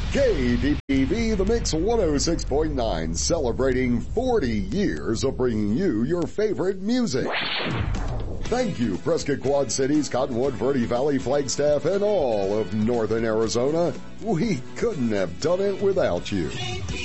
KDPV, The Mix 106.9, celebrating 40 years of bringing you your favorite music. Thank you, Prescott Quad Cities, Cottonwood, Verde Valley, Flagstaff, and all of Northern Arizona. We couldn't have done it without you.